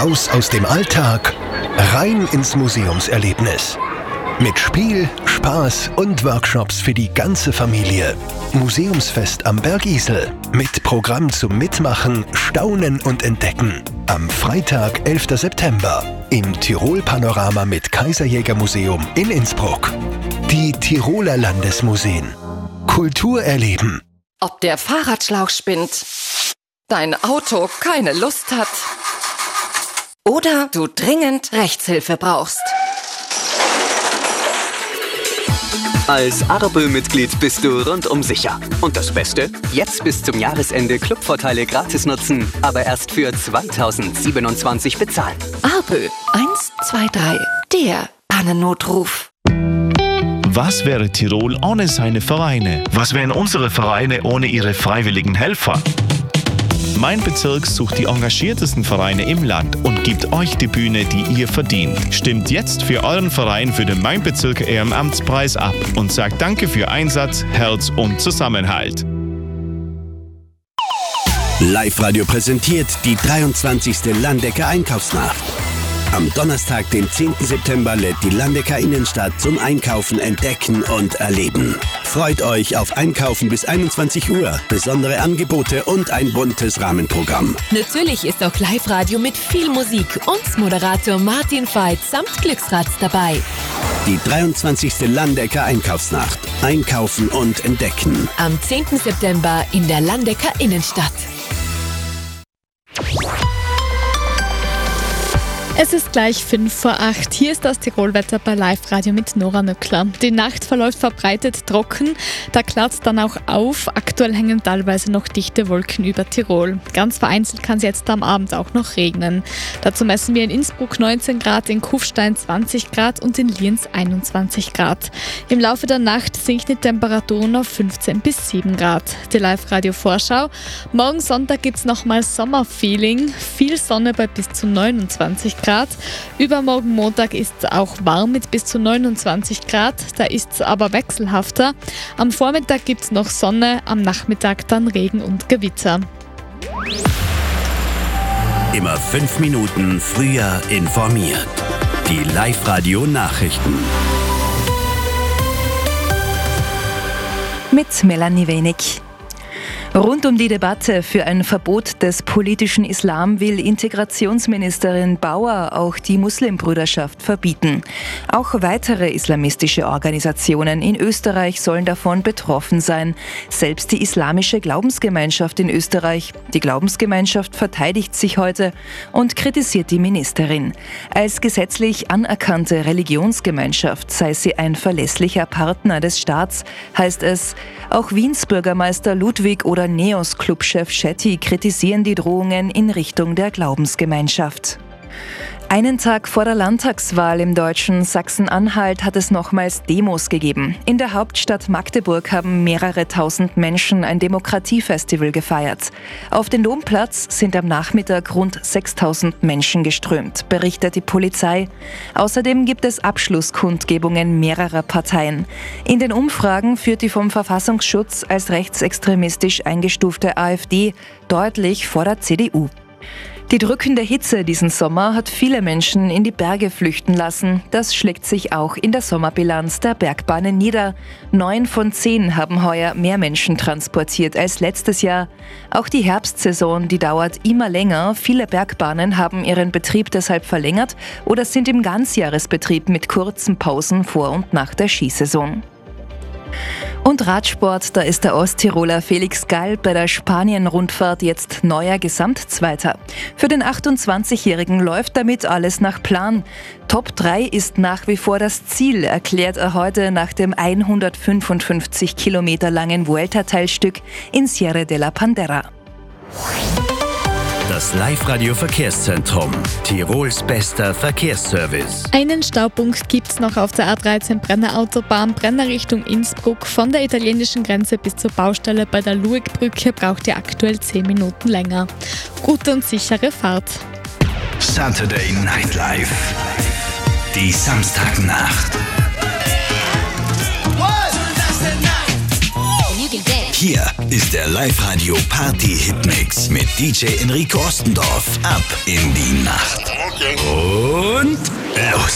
Raus aus dem Alltag, rein ins Museumserlebnis. Mit Spiel, Spaß und Workshops für die ganze Familie. Museumsfest am Bergisel. Mit Programm zum Mitmachen, Staunen und Entdecken. Am Freitag, 11. September. Im Tirol-Panorama mit Kaiserjäger-Museum in Innsbruck. Die Tiroler Landesmuseen. Kultur erleben. Ob der Fahrradschlauch spinnt, dein Auto keine Lust hat oder du dringend Rechtshilfe brauchst. Als Arbö-Mitglied bist du rundum sicher. Und das Beste? Jetzt bis zum Jahresende Clubvorteile gratis nutzen, aber erst für 2027 bezahlen. Arbö 123, der Pannennotruf. Was wäre Tirol ohne seine Vereine? Was wären unsere Vereine ohne ihre freiwilligen Helfer? Mein Bezirk sucht die engagiertesten Vereine im Land und gibt euch die Bühne, die ihr verdient. Stimmt jetzt für euren Verein für den Mein Bezirk Ehrenamtspreis ab und sagt Danke für Einsatz, Herz und Zusammenhalt. Live-Radio präsentiert die 23. Landecker Einkaufsnacht. Am Donnerstag, den 10. September, lädt die Landecker Innenstadt zum Einkaufen, Entdecken und Erleben. Freut euch auf Einkaufen bis 21 Uhr, besondere Angebote und ein buntes Rahmenprogramm. Natürlich ist auch Live-Radio mit viel Musik und Moderator Martin Veit samt Glücksrad dabei. Die 23. Landecker Einkaufsnacht. Einkaufen und Entdecken. Am 10. September in der Landecker Innenstadt. Es ist gleich 5:08. Hier ist das Tirolwetter bei Live-Radio mit Nora Nöckler. Die Nacht verläuft verbreitet trocken, da klart es dann auch auf. Aktuell hängen teilweise noch dichte Wolken über Tirol. Ganz vereinzelt kann es jetzt am Abend auch noch regnen. Dazu messen wir in Innsbruck 19 Grad, in Kufstein 20 Grad und in Lienz 21 Grad. Im Laufe der Nacht sinkt die Temperaturen auf 15 bis 7 Grad. Die Live-Radio-Vorschau. Morgen Sonntag gibt es nochmal Sommerfeeling. Viel Sonne bei bis zu 29 Grad. Übermorgen Montag ist es auch warm mit bis zu 29 Grad, da ist es aber wechselhafter. Am Vormittag gibt es noch Sonne, am Nachmittag dann Regen und Gewitter. Immer 5 Minuten früher informiert. Die Live-Radio-Nachrichten. Mit Melanie Wenig. Rund um die Debatte für ein Verbot des politischen Islam will Integrationsministerin Bauer auch die Muslimbrüderschaft verbieten. Auch weitere islamistische Organisationen in Österreich sollen davon betroffen sein. Selbst die islamische Glaubensgemeinschaft in Österreich. Die Glaubensgemeinschaft verteidigt sich heute und kritisiert die Ministerin. Als gesetzlich anerkannte Religionsgemeinschaft sei sie ein verlässlicher Partner des Staats, heißt es. Auch Wiens Bürgermeister Ludwig oder NEOS-Clubchef Schetti kritisieren die Drohungen in Richtung der Glaubensgemeinschaft. Einen Tag vor der Landtagswahl im deutschen Sachsen-Anhalt hat es nochmals Demos gegeben. In der Hauptstadt Magdeburg haben mehrere tausend Menschen ein Demokratiefestival gefeiert. Auf den Domplatz sind am Nachmittag rund 6000 Menschen geströmt, berichtet die Polizei. Außerdem gibt es Abschlusskundgebungen mehrerer Parteien. In den Umfragen führt die vom Verfassungsschutz als rechtsextremistisch eingestufte AfD deutlich vor der CDU. Die drückende Hitze diesen Sommer hat viele Menschen in die Berge flüchten lassen. Das schlägt sich auch in der Sommerbilanz der Bergbahnen nieder. 9 von 10 haben heuer mehr Menschen transportiert als letztes Jahr. Auch die Herbstsaison, die dauert immer länger. Viele Bergbahnen haben ihren Betrieb deshalb verlängert oder sind im Ganzjahresbetrieb mit kurzen Pausen vor und nach der Skisaison. Und Radsport, da ist der Osttiroler Felix Gall bei der Spanien-Rundfahrt jetzt neuer Gesamtzweiter. Für den 28-Jährigen läuft damit alles nach Plan. Top 3 ist nach wie vor das Ziel, erklärt er heute nach dem 155 Kilometer langen Vuelta-Teilstück in Sierra de la Pandera. Das Live-Radio-Verkehrszentrum. Tirols bester Verkehrsservice. Einen Staupunkt gibt's noch auf der A13 Brenner Autobahn, Brenner Richtung Innsbruck. Von der italienischen Grenze bis zur Baustelle bei der Luegbrücke braucht ihr aktuell 10 Minuten länger. Gute und sichere Fahrt. Saturday Night Live. Die Samstagnacht. Hier ist der Live-Radio Party-Hitmix mit DJ Enrico Ostendorf. Ab in die Nacht. Hallöchen.